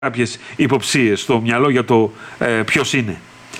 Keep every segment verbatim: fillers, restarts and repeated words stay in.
κάποιες υποψίες στο μυαλό για το ε, ποιος είναι.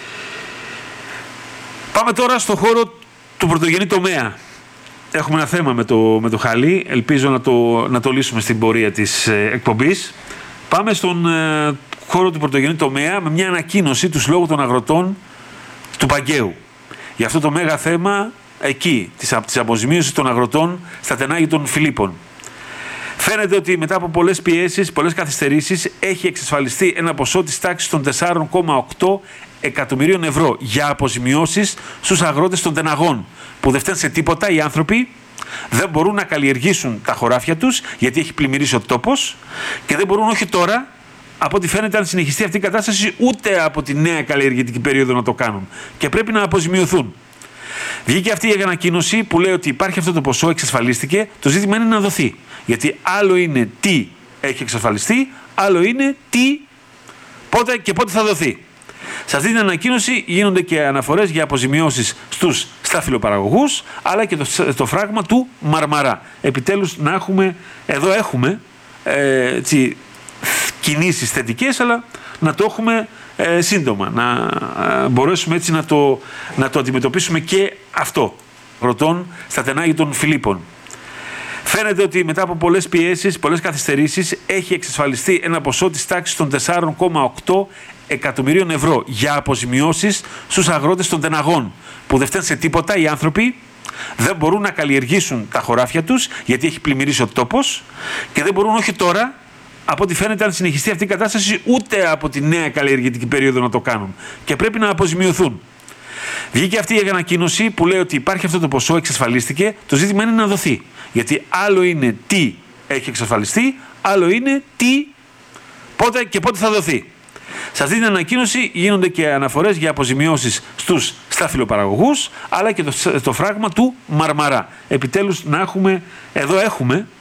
Πάμε τώρα στο χώρο του πρωτογενή τομέα. Έχουμε ένα θέμα με το, με το χαλί, ελπίζω να το, να το λύσουμε στην πορεία της ε, εκπομπής. Πάμε στον ε, χώρο του πρωτογενή τομέα με μια ανακοίνωση του Συλλόγου των Αγροτών του Παγκαίου. Για αυτό το μέγα θέμα εκεί, της, της αποζημίωσης των αγροτών στα τενάγη των Φιλίππων. Φαίνεται ότι μετά από πολλές πιέσεις, πολλές καθυστερήσεις, έχει εξασφαλιστεί ένα ποσό της τάξης των τεσσάρων κόμμα οκτώ εκατομμυρίων ευρώ για αποζημιώσεις στους αγρότες των τεναγών, που δεν φταίνουν σε τίποτα οι άνθρωποι, δεν μπορούν να καλλιεργήσουν τα χωράφια τους, γιατί έχει πλημμυρίσει ο τόπος, και δεν μπορούν όχι τώρα, από ό,τι φαίνεται, αν συνεχιστεί αυτή η κατάσταση, ούτε από τη νέα καλλιεργητική περίοδο να το κάνουν. Και πρέπει να αποζημιωθούν. Βγήκε αυτή η ανακοίνωση που λέει ότι υπάρχει αυτό το ποσό, εξασφαλίστηκε. Το ζήτημα είναι να δοθεί. Γιατί άλλο είναι τι έχει εξασφαλιστεί, άλλο είναι τι, πότε και πότε θα δοθεί. Σε αυτή την ανακοίνωση γίνονται και αναφορές για αποζημιώσεις στους σταφυλοπαραγωγούς, αλλά και το, το φράγμα του Μαρμαρά. Επιτέλους να έχουμε, εδώ έχουμε ε, έτσι, κινήσεις θετικές, αλλά να το έχουμε ε, σύντομα, να ε, μπορέσουμε έτσι να το, να το αντιμετωπίσουμε και αυτό. Ρωτών στα τενάγη των Φιλίππων. Φαίνεται ότι μετά από πολλές πιέσεις, πολλές καθυστερήσεις, έχει εξασφαλιστεί ένα ποσό της τάξης των τεσσάρων κόμμα οκτώ εκατομμυρίων ευρώ για αποζημιώσεις στους αγρότες των τεναγών, που δεν φταίνουν σε τίποτα οι άνθρωποι, δεν μπορούν να καλλιεργήσουν τα χωράφια τους, γιατί έχει πλημμυρίσει ο τόπος, και δεν μπορούν όχι τώρα, από ό,τι φαίνεται, αν συνεχιστεί αυτή η κατάσταση, ούτε από τη νέα καλλιεργητική περίοδο να το κάνουν. Και πρέπει να αποζημιωθούν. Βγήκε αυτή η ανακοίνωση που λέει ότι υπάρχει αυτό το ποσό, εξασφαλίστηκε. Το ζήτημα είναι να δοθεί. Γιατί άλλο είναι τι έχει εξασφαλιστεί, άλλο είναι τι, πότε και πότε θα δοθεί. Σε αυτή την ανακοίνωση γίνονται και αναφορές για αποζημιώσεις στους σταφυλοπαραγωγούς, αλλά και το, το φράγμα του Μαρμαρά. Επιτέλους να έχουμε, εδώ έχουμε